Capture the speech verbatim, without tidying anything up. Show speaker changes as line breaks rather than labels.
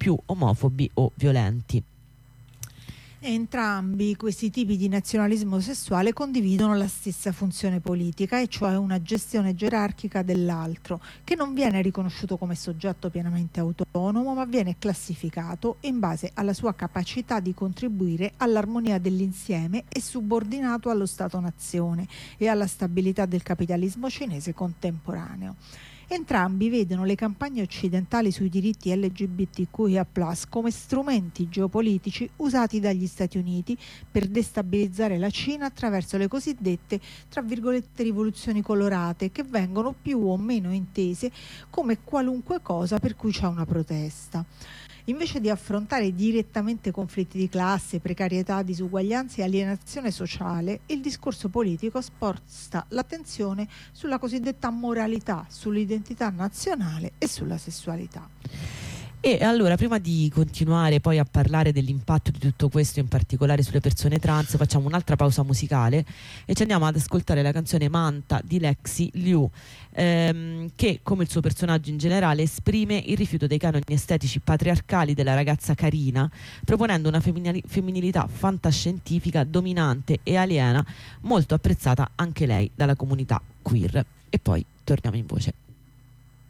più omofobi o violenti.
Entrambi questi tipi di nazionalismo sessuale condividono la stessa funzione politica, e cioè una gestione gerarchica dell'altro, che non viene riconosciuto come soggetto pienamente autonomo, ma viene classificato in base alla sua capacità di contribuire all'armonia dell'insieme e subordinato allo Stato-nazione e alla stabilità del capitalismo cinese contemporaneo. Entrambi vedono le campagne occidentali sui diritti L G B T Q I A plus, come strumenti geopolitici usati dagli Stati Uniti per destabilizzare la Cina attraverso le cosiddette, tra virgolette, rivoluzioni colorate, che vengono più o meno intese come qualunque cosa per cui c'è una protesta. Invece di affrontare direttamente conflitti di classe, precarietà, disuguaglianza e alienazione sociale, il discorso politico sposta l'attenzione sulla cosiddetta moralità, sull'identità nazionale e sulla sessualità.
E allora, prima di continuare poi a parlare dell'impatto di tutto questo, in particolare sulle persone trans, facciamo un'altra pausa musicale e ci andiamo ad ascoltare la canzone Manta di Lexi Liu, ehm, che, come il suo personaggio in generale, esprime il rifiuto dei canoni estetici patriarcali della ragazza carina, proponendo una femminili- femminilità fantascientifica, dominante e aliena, molto apprezzata anche lei dalla comunità queer. E poi torniamo in voce.